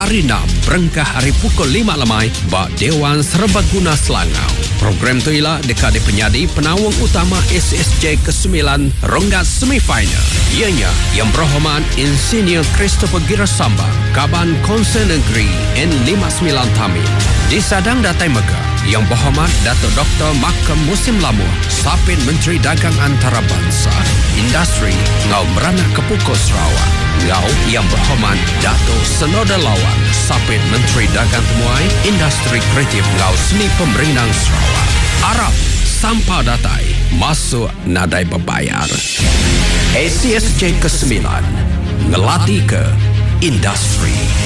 Arena berengkah hari pukul 5 lemai bak Dewan Serbaguna Selangau. Program tu ialah dekade penyadi penawang utama SSJ ke-9 rongga semifinal. Ianya yang berhormat Insinyur Christopher Girasamba, Kaban Konsen Negeri N59 Tamil. Di Sadang Datai Megah, yang berhormat Datuk Dr. Makam Musim Lamuh, Sapin Menteri Dagang Antarabangsa, Industri Ngau Meranak Kepukul Sarawak. Ngau yang berhormat Datuk Senoda Lawan, Sapin Menteri Dagang Temuai, Industri Kreatif Ngau Seni Pemerinang Sarawak. Arab Sampah Datai masuk nadai berbayar. SCSJ ke-9 ngelatih ke industri.